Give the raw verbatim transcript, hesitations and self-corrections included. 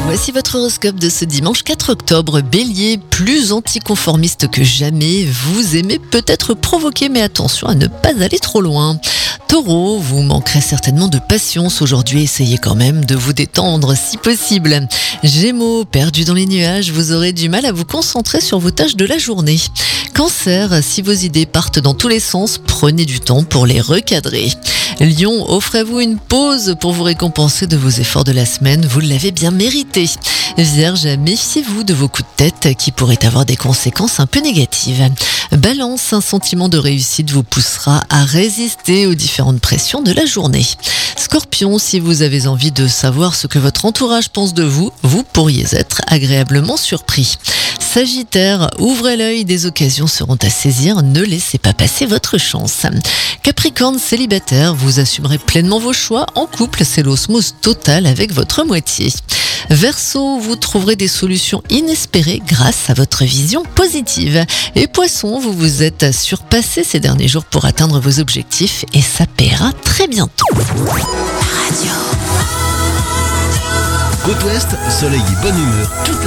Voici votre horoscope de ce dimanche quatre octobre. Bélier, plus anticonformiste que jamais, vous aimez peut-être provoquer, mais attention à ne pas aller trop loin. Taureau, vous manquerez certainement de patience aujourd'hui, essayez quand même de vous détendre si possible. Gémeaux, perdu dans les nuages, vous aurez du mal à vous concentrer sur vos tâches de la journée. Cancer, si vos idées partent dans tous les sens, prenez du temps pour les recadrer. Lion, offrez-vous une pause pour vous récompenser de vos efforts de la semaine, vous l'avez bien mérité. Vierge, méfiez-vous de vos coups de tête qui pourraient avoir des conséquences un peu négatives. Balance, un sentiment de réussite vous poussera à résister aux différentes pressions de la journée. Scorpion, si vous avez envie de savoir ce que votre entourage pense de vous, vous pourriez être agréablement surpris. Sagittaire, ouvrez l'œil, des occasions seront à saisir, ne laissez pas passer votre chance. Capricorne, célibataire, vous assumerez pleinement vos choix. En couple, c'est l'osmose totale avec votre moitié. Verseau, vous trouverez des solutions inespérées grâce à votre vision positive. Et Poisson, vous vous êtes surpassé ces derniers jours pour atteindre vos objectifs et ça paiera très bientôt. Côte Ouest, soleil et bonne humeur toute la